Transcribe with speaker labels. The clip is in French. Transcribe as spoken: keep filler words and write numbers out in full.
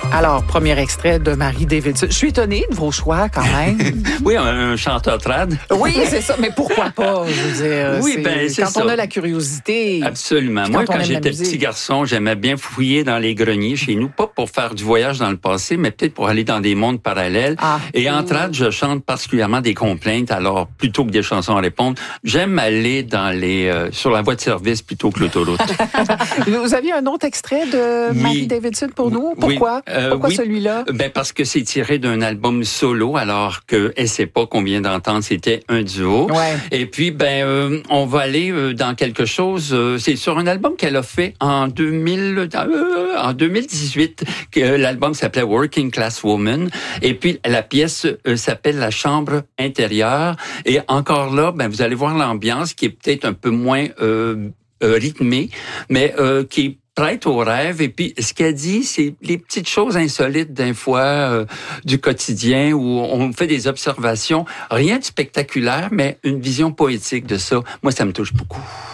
Speaker 1: Alors, premier extrait de Marie Davidson. Je suis étonnée de vos choix, quand même.
Speaker 2: Oui, un, un chanteur trad.
Speaker 1: Oui, c'est ça. Mais pourquoi pas? Je veux dire,
Speaker 2: oui,
Speaker 1: c'est,
Speaker 2: ben, c'est
Speaker 1: quand
Speaker 2: ça.
Speaker 1: on a la curiosité.
Speaker 2: Absolument. Moi, quand, quand j'étais petit garçon, j'aimais bien fouiller dans les greniers chez nous, pas pour faire du voyage dans le passé, mais peut-être pour aller dans des mondes parallèles. Ah. Et en trad, je chante particulièrement des complaintes. Alors, plutôt que des chansons à répondre, j'aime aller dans les euh, sur la voie de service plutôt que l'autoroute.
Speaker 1: Vous aviez un autre extrait de oui. Marie Davidson pour nous? Pourquoi?
Speaker 2: Oui. Euh,
Speaker 1: Pourquoi
Speaker 2: oui.
Speaker 1: celui-là?
Speaker 2: Ben parce que c'est tiré d'un album solo, alors que Elle sait pas qu'on vient d'entendre, c'était un duo.
Speaker 1: Ouais.
Speaker 2: Et puis, ben, euh, on va aller euh, dans quelque chose. Euh, c'est sur un album qu'elle a fait en deux mille, euh, en deux mille dix-huit. Que l'album s'appelait Working Class Woman. Et puis la pièce euh, s'appelle La chambre intérieure. Et encore là, ben, vous allez voir l'ambiance qui est peut-être un peu moins euh, euh, rythmée, mais euh, qui est prête au rêve. Et puis, ce qu'elle dit, c'est les petites choses insolites d'un fois euh, du quotidien où on fait des observations. Rien de spectaculaire, mais une vision poétique de ça. Moi, ça me touche beaucoup.